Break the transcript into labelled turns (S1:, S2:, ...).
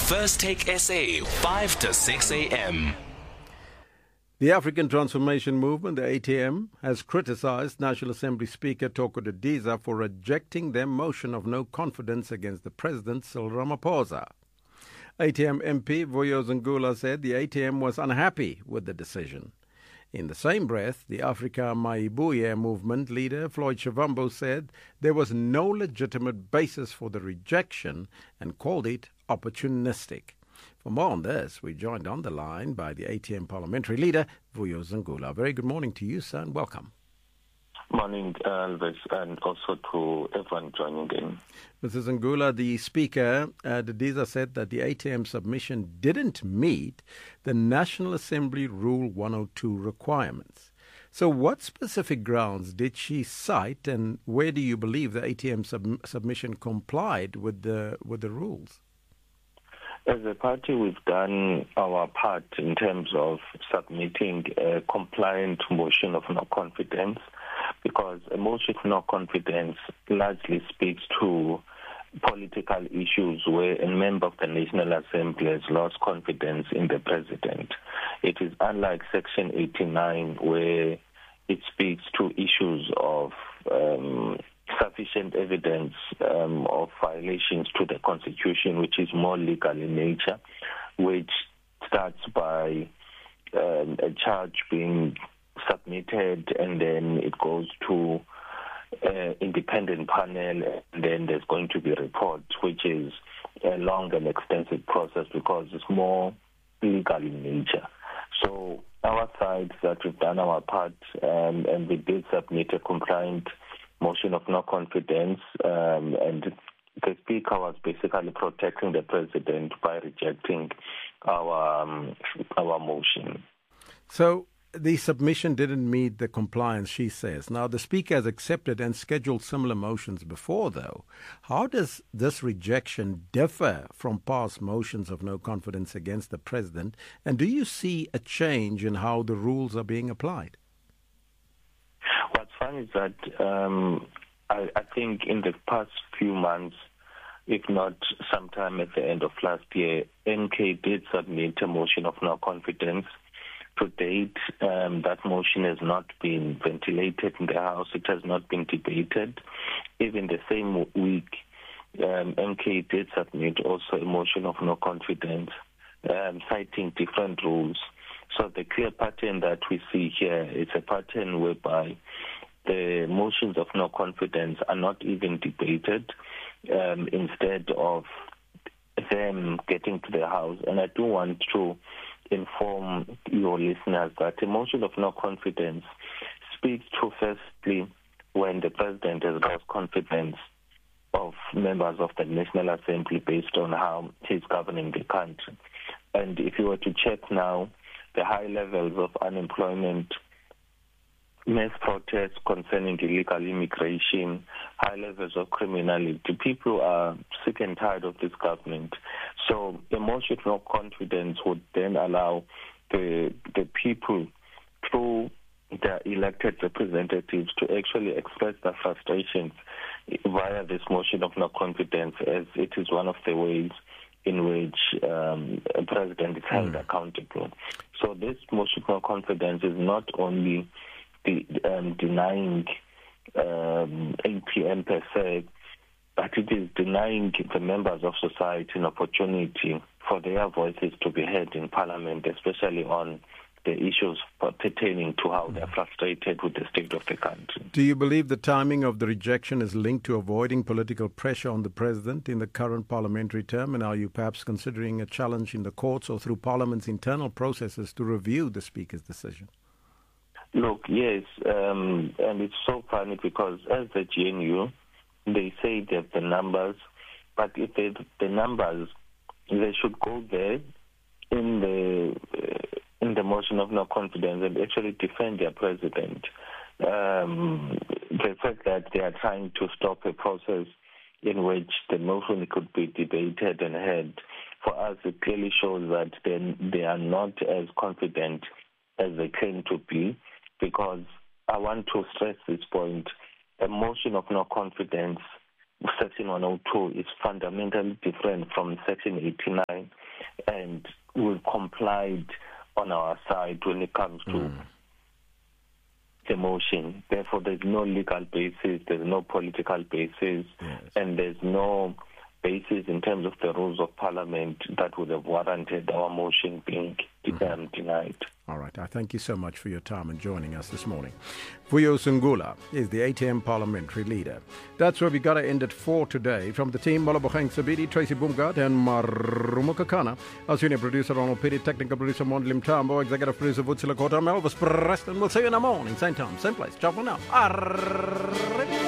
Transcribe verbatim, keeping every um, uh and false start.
S1: First Take S A, five to six a.m.
S2: The African Transformation Movement, the A T M, has criticized National Assembly Speaker Thoko Didiza for rejecting their motion of no confidence against the President, Cyril Ramaphosa. A T M M P Vuyo Zingula said the A T M was unhappy with the decision. In the same breath, the Africa Maibuye movement leader Floyd Shivambu said there was no legitimate basis for the rejection and called it opportunistic. For more on this, we're joined on the line by the A T M parliamentary leader, Vuyo Zingula. Very good morning to you, sir, and welcome.
S3: Morning, Elvis, and also to everyone joining in.
S2: Mister Zingula, the Speaker, uh, Didiza, said that the A T M submission didn't meet the National Assembly Rule one oh two requirements. So what specific grounds did she cite, and where do you believe the A T M sub- submission complied with the with the rules?
S3: As a party, we've done our part in terms of submitting a compliant motion of no confidence, because a motion of no confidence largely speaks to political issues where a member of the National Assembly has lost confidence in the President. It is unlike Section eighty-nine, where it speaks to issues of um, sufficient evidence um, of violations to the Constitution, which is more legal in nature, which starts by um, a charge being submitted, and then it goes to uh, independent panel, and then there's going to be a report, which is a long and extensive process because it's more legal in nature. So our side that we've done our part, um, and we did submit a compliant motion of no confidence, um, and the Speaker was basically protecting the President by rejecting our um, our motion.
S2: So the submission didn't meet the compliance, she says. Now, the Speaker has accepted and scheduled similar motions before, though. How does this rejection differ from past motions of no confidence against the President? And do you see a change in how the rules are being applied?
S3: What's fun is that um, I, I think in the past few months, if not sometime at the end of last year, N K did submit a motion of no confidence. To date, um, that motion has not been ventilated in the House. It has not been debated. Even the same week, um, N K did submit also a motion of no confidence, um, citing different rules. So the clear pattern that we see here is a pattern whereby the motions of no confidence are not even debated, um, instead of them getting to the House. And I do want to inform your listeners that a motion of no confidence speaks to, firstly, when the President has lost confidence of members of the National Assembly based on how he's governing the country. And if you were to check now, the high levels of unemployment, mass protests concerning illegal immigration, high levels of criminality, people are sick and tired of this government. So a motion of no confidence would then allow the the people, through their elected representatives, to actually express their frustrations via this motion of no confidence, as it is one of the ways in which um, a president is held mm. accountable. So this motion of no confidence is not only the, um, denying um, A T M per se, but it is denying the members of society an opportunity for their voices to be heard in Parliament, especially on the issues pertaining to how they're frustrated with the state of the country.
S2: Do you believe the timing of the rejection is linked to avoiding political pressure on the President in the current parliamentary term? And are you perhaps considering a challenge in the courts or through Parliament's internal processes to review the Speaker's decision?
S3: Look, yes, um, and it's so funny because as the G N U, they say they have the numbers, but if they the numbers, they should go there in the uh, in the motion of no confidence and actually defend their president. Um, the fact that they are trying to stop a process in which the motion could be debated and heard, for us it clearly shows that they, they are not as confident as they claim to be, because I want to stress this point. A motion of no confidence Section one oh two is fundamentally different from Section eighty-nine, and we've complied on our side when it comes to mm. the motion. Therefore, there's no legal basis, there's no political basis, yes. and there's no basis in terms of the rules of parliament that would have warranted our motion being mm-hmm. denied.
S2: All right. I thank you so much for your time and joining us this morning. Vuyo Sungula is the A T M parliamentary leader. That's where we got to end it for today. From the team, Molabokeng Sabidi, Tracy Bumgard, and Marumo Kakana, our senior producer, Ronald Piri, technical producer, Mondlim Tambo, executive producer, Vutsila Kota, Elvis Preston. We'll see you in the morning, same time, same place. Ciao for now. Arr-